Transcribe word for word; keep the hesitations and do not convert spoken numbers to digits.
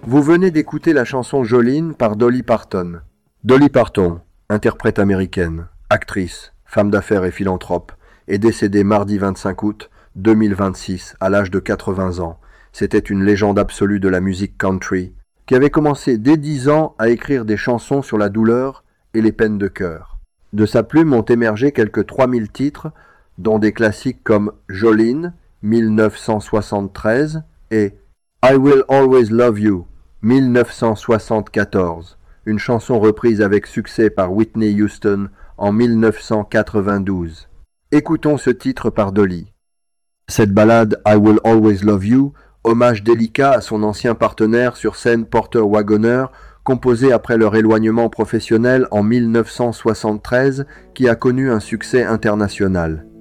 Vous venez d'écouter la chanson Jolene par Dolly Parton. Dolly Parton, interprète américaine, actrice, femme d'affaires et philanthrope, est décédée mardi vingt-cinq août deux mille vingt-six à l'âge de quatre-vingts ans. C'était une légende absolue de la musique country, qui avait commencé dès dix ans à écrire des chansons sur la douleur et les peines de cœur. De sa plume ont émergé quelques trois mille titres, dont des classiques comme Jolene, mille neuf cent soixante-treize, et I Will Always Love You, mille neuf cent soixante-quatorze, une chanson reprise avec succès par Whitney Houston en mille neuf cent quatre-vingt-douze. Écoutons ce titre par Dolly. Cette ballade I Will Always Love You, hommage délicat à son ancien partenaire sur scène Porter Wagoner, composé après leur éloignement professionnel en mille neuf cent soixante-treize, qui a connu un succès international.